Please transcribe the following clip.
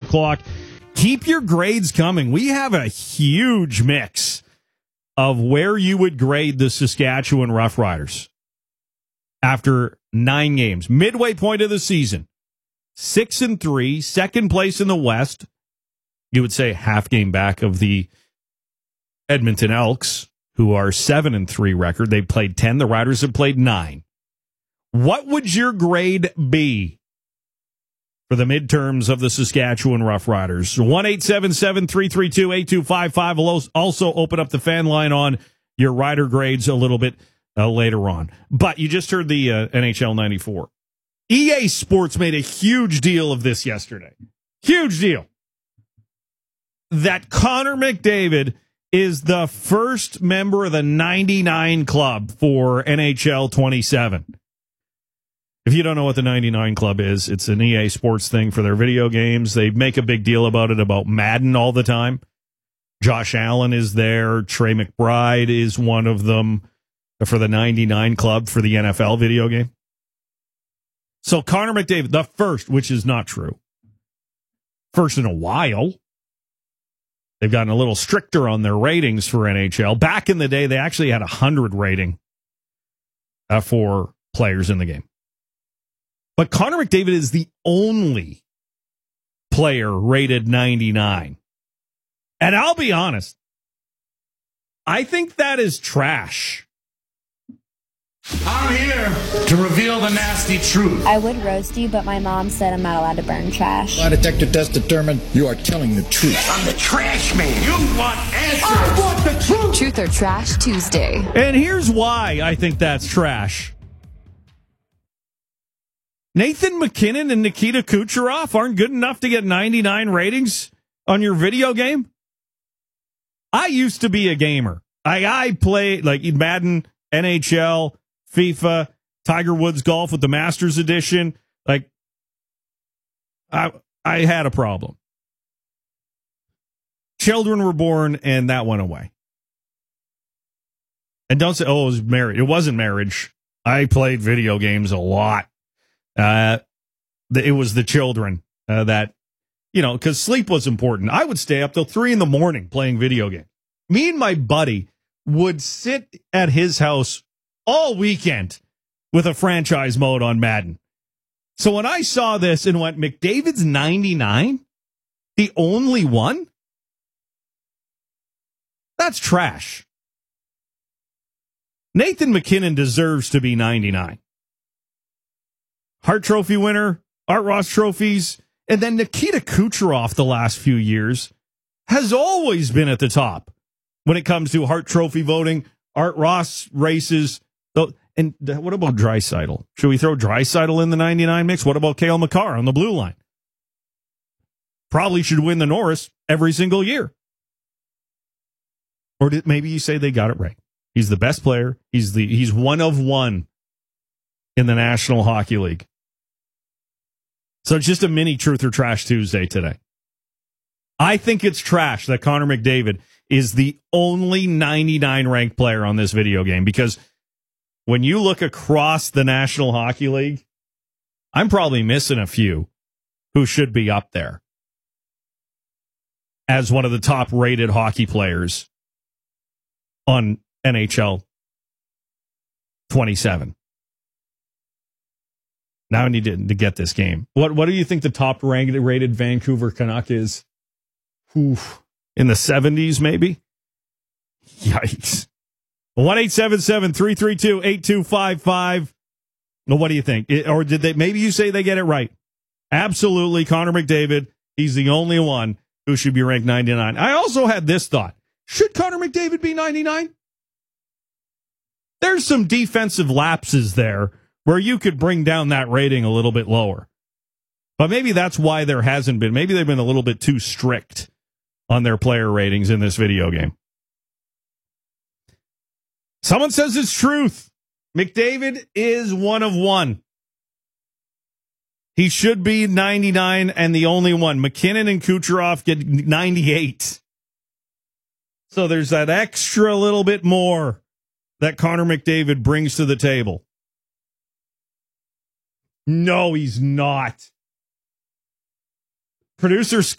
o'clock. Keep your grades coming. We have a huge mix of where you would grade the Saskatchewan Roughriders after 9 games. Midway point of the season, 6-3, second place in the West. You would say half game back of the Edmonton Elks, who are 7-3 record. They played 10. The Riders have played 9. What would your grade be for the midterms of the Saskatchewan Roughriders? 1-877-332-8255. We'll also open up the fan line on your Rider grades a little bit later on. But you just heard the NHL 94. EA Sports made a huge deal of this yesterday. Huge deal. That Connor McDavid is the first member of the 99 Club for NHL 27. If you don't know what the 99 Club is, it's an EA Sports thing for their video games. They make a big deal about it, about Madden all the time. Josh Allen is there. Trey McBride is one of them for the 99 Club for the NFL video game. So Connor McDavid, the first, which is not true. First in a while. They've gotten a little stricter on their ratings for NHL. Back in the day, they actually had 100 rating for players in the game. But Connor McDavid is the only player rated 99. And I'll be honest, I think that is trash. I'm here to reveal the nasty truth. I would roast you, but my mom said I'm not allowed to burn trash. Lie detector test determined you are telling the truth. I'm the trash man. You want answers. I want the truth. Truth or Trash Tuesday. And here's why I think that's trash. Nathan McKinnon and Nikita Kucherov aren't good enough to get 99 ratings on your video game. I used to be a gamer. I played like Madden, NHL, FIFA, Tiger Woods golf with the Masters edition. Like, I had a problem. Children were born, and that went away. And don't say, oh, it was marriage. It wasn't marriage. I played video games a lot. It was the children that, because sleep was important. I would stay up till 3 a.m. playing video games. Me and my buddy would sit at his house all weekend with a franchise mode on Madden. So when I saw this and went, McDavid's 99? The only one? That's trash. Nathan McKinnon deserves to be 99. Hart Trophy winner, Art Ross trophies, and then Nikita Kucherov the last few years has always been at the top when it comes to Hart Trophy voting, Art Ross races. And what about Draisaitl? Should we throw Draisaitl in the 99 mix? What about Cale Makar on the blue line? Probably should win the Norris every single year. Or maybe you say they got it right. He's the best player. He's one of one in the National Hockey League. So it's just a mini Truth or Trash Tuesday today. I think it's trash that Connor McDavid is the only 99 ranked player on this video game, because when you look across the National Hockey League, I'm probably missing a few who should be up there as one of the top rated hockey players on NHL 27. Now I need to get this game. What do you think the top rated Vancouver Canuck is? Oof. In the 70s, maybe? Yikes. 1-877-332-8255. Well, what do you think? Or did they? Maybe you say they get it right. Absolutely, Connor McDavid, he's the only one who should be ranked 99. I also had this thought. Should Connor McDavid be 99? There's some defensive lapses there where you could bring down that rating a little bit lower. But maybe that's why there hasn't been. Maybe they've been a little bit too strict on their player ratings in this video game. Someone says it's truth. McDavid is one of one. He should be 99 and the only one. McKinnon and Kucherov get 98. So there's that extra little bit more that Connor McDavid brings to the table. No, he's not. Producer